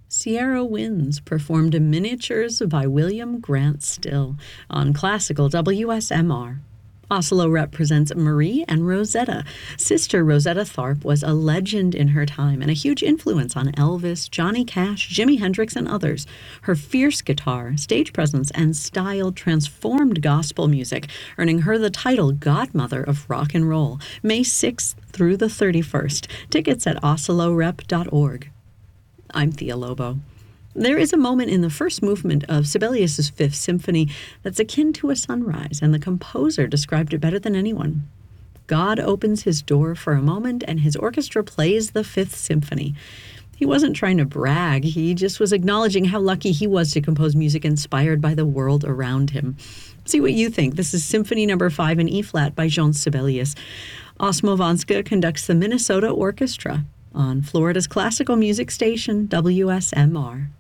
Sierra Winds performed Miniatures by William Grant Still on classical WSMR. Oslo represents Marie and Rosetta. Sister Rosetta Tharpe was a legend in her time and a huge influence on Elvis, Johnny Cash, Jimi Hendrix, and others. Her fierce guitar, stage presence, and style transformed gospel music, earning her the title Godmother of Rock and Roll. May 6th through the 31st. Tickets at oslorep.org. I'm Thea Lobo. There is a moment in the first movement of Sibelius' Fifth Symphony that's akin to a sunrise, and the composer described it better than anyone. God opens his door for a moment, and his orchestra plays the Fifth Symphony. He wasn't trying to brag, he just was acknowledging how lucky he was to compose music inspired by the world around him. See what you think. This is Symphony No. 5 in E-flat by Jean Sibelius. Osmo Vanska conducts the Minnesota Orchestra on Florida's classical music station, WSMR.